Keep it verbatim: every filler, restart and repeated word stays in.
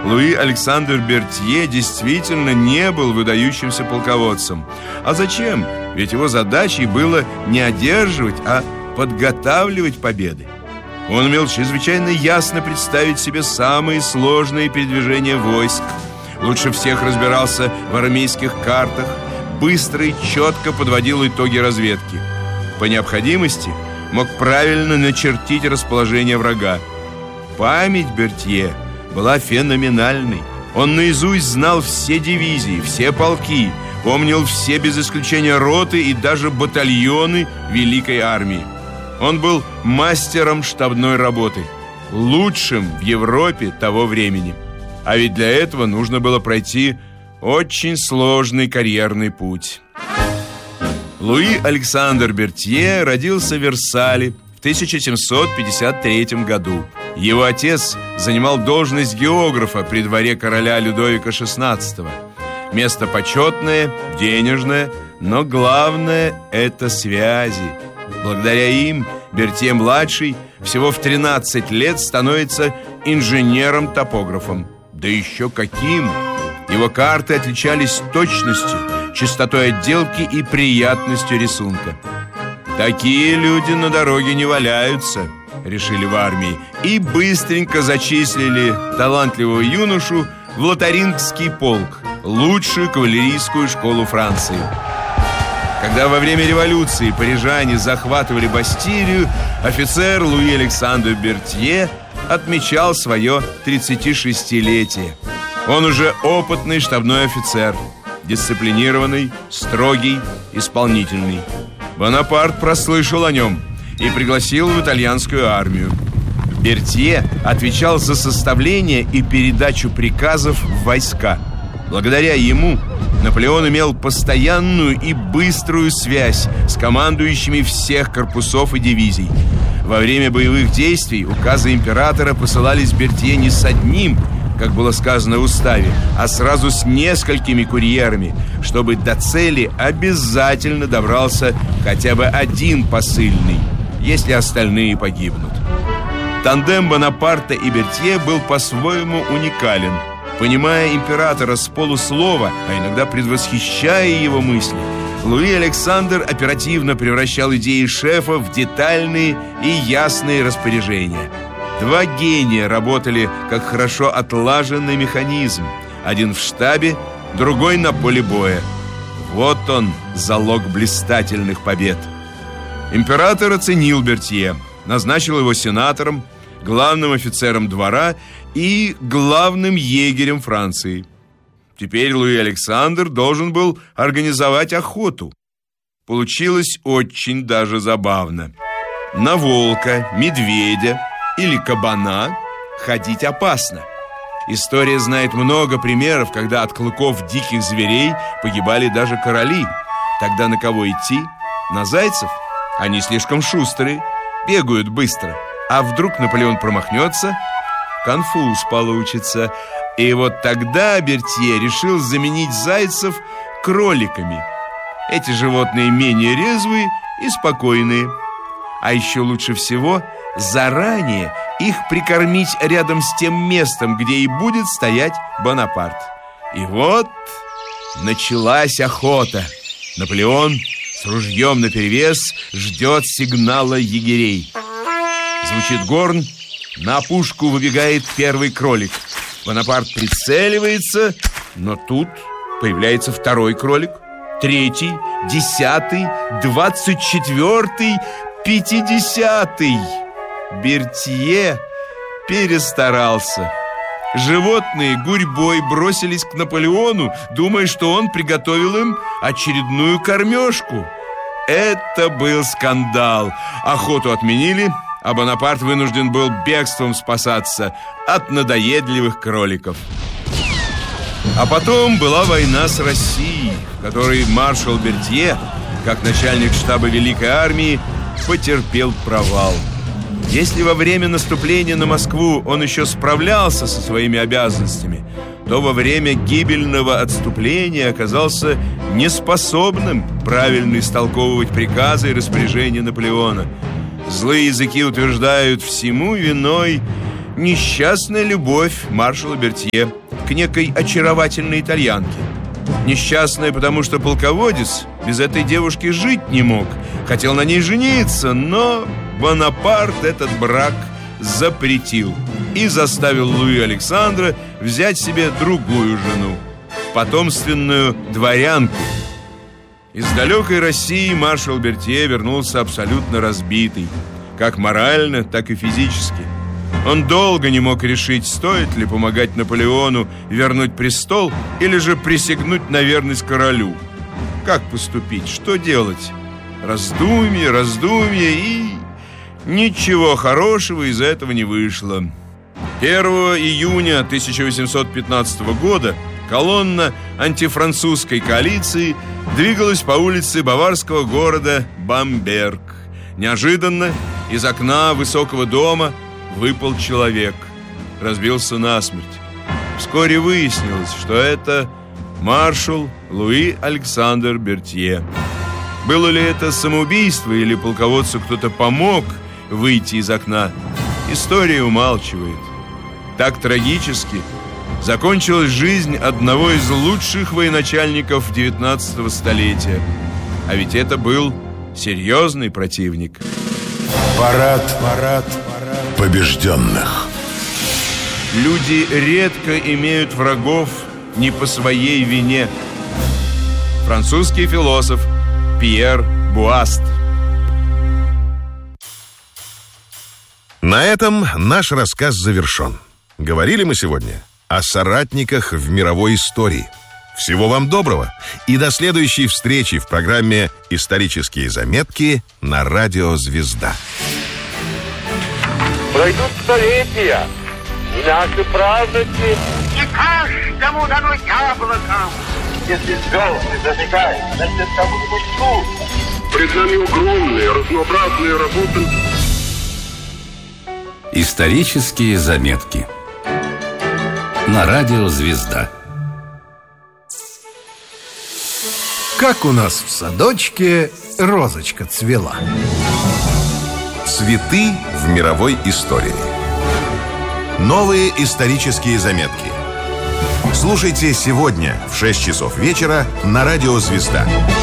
Луи Александр Бертье действительно не был выдающимся полководцем. А зачем? Ведь его задачей было не одерживать, а подготавливать победы. Он умел чрезвычайно ясно представить себе самые сложные передвижения войск, лучше всех разбирался в армейских картах, быстро и четко подводил итоги разведки. По необходимости мог правильно начертить расположение врага. Память Бертье была феноменальной. Он наизусть знал все дивизии, все полки, помнил все без исключения роты и даже батальоны великой армии. Он был мастером штабной работы, лучшим в Европе того времени. А ведь для этого нужно было пройти очень сложный карьерный путь. Луи Александр Бертье родился в Версале в тысяча семьсот пятьдесят третьем году. Его отец занимал должность географа при дворе короля Людовика шестнадцатого. Место почетное, денежное, но главное – это связи. Благодаря им Бертье-младший всего в тринадцать лет становится инженером-топографом. Да еще каким! Его карты отличались точностью, чистотой отделки и приятностью рисунка. Такие люди на дороге не валяются, решили в армии, и быстренько зачислили талантливого юношу в Лотарингский полк, лучшую кавалерийскую школу Франции. Когда во время революции парижане захватывали Бастилию, офицер Луи Александр Бертье отмечал свое тридцатишестилетие. Он уже опытный штабной офицер, дисциплинированный, строгий, исполнительный. Бонапарт прослышал о нем и пригласил в итальянскую армию. Бертье отвечал за составление и передачу приказов в войска. Благодаря ему Наполеон имел постоянную и быструю связь с командующими всех корпусов и дивизий. Во время боевых действий указы императора посылались Бертье не с одним, как было сказано в уставе, а сразу с несколькими курьерами, чтобы до цели обязательно добрался хотя бы один посыльный, если остальные погибнут. Тандем Бонапарта и Бертье был по-своему уникален. Понимая императора с полуслова, а иногда предвосхищая его мысли, Луи Александр оперативно превращал идеи шефа в детальные и ясные распоряжения. Два гения работали как хорошо отлаженный механизм. Один в штабе, другой на поле боя. Вот он, залог блистательных побед. Император оценил Бертье, назначил его сенатором, главным офицером двора и главным егерем Франции. Теперь Луи Александр должен был организовать охоту. Получилось очень даже забавно. На волка, медведя или кабана ходить опасно. История знает много примеров, когда от клыков диких зверей погибали даже короли. Тогда на кого идти? На зайцев? Они слишком шустрые, бегают быстро. А вдруг Наполеон промахнется? Конфуз получится. И вот тогда Бертье решил заменить зайцев кроликами. Эти животные менее резвые и спокойные. А еще лучше всего заранее их прикормить рядом с тем местом, где и будет стоять Бонапарт. И вот началась охота. Наполеон с ружьем наперевес ждет сигнала егерей. Звучит горн, на опушку выбегает первый кролик. Бонапарт прицеливается, но тут появляется второй кролик, третий, десятый, двадцать четвертый, пятидесятый. Бертье перестарался. Животные гурьбой бросились к Наполеону, думая, что он приготовил им очередную кормежку. Это был скандал. Охоту отменили, а Бонапарт вынужден был бегством спасаться от надоедливых кроликов. А потом была война с Россией, в которой маршал Бертье, как начальник штаба Великой армии, потерпел провал. Если во время наступления на Москву он еще справлялся со своими обязанностями, то во время гибельного отступления оказался неспособным правильно истолковывать приказы и распоряжения Наполеона. Злые языки утверждают, всему виной несчастная любовь маршала Бертье к некой очаровательной итальянке. Несчастная, потому что полководец без этой девушки жить не мог. Хотел на ней жениться, но Бонапарт этот брак запретил и заставил Луи Александра взять себе другую жену, потомственную дворянку. Из далекой России маршал Бертье вернулся абсолютно разбитый, как морально, так и физически. Он долго не мог решить, стоит ли помогать Наполеону вернуть престол или же присягнуть на верность королю. Как поступить, что делать? Раздумье, раздумье, и ничего хорошего из этого не вышло. первого июня тысяча восемьсот пятнадцатого года колонна антифранцузской коалиции двигалась по улице баварского города Бамберг. Неожиданно из окна высокого дома выпал человек, разбился насмерть. Вскоре выяснилось, что это маршал Луи Александр Бертье. Было ли это самоубийство или полководцу кто-то помог выйти из окна, история умалчивает. Так трагически закончилась жизнь одного из лучших военачальников девятнадцатого столетия. А ведь это был серьезный противник. Парад, парад побежденных. Люди редко имеют врагов не по своей вине. Французский философ Пьер Буаст. На этом наш рассказ завершен. Говорили мы сегодня о соратниках в мировой истории. Всего вам доброго и до следующей встречи в программе «Исторические заметки» на радио «Звезда». Пройдут столетия, и наши праздники не каждому дано яблоком. Если звезды зажигают, значит, кому-нибудь тут. Пред нами огромные, разнообразные работы. Исторические заметки на радио «Звезда». Как у нас в садочке розочка цвела. Цветы в мировой истории. Новые исторические заметки. Слушайте сегодня в шесть часов вечера на радио «Звезда».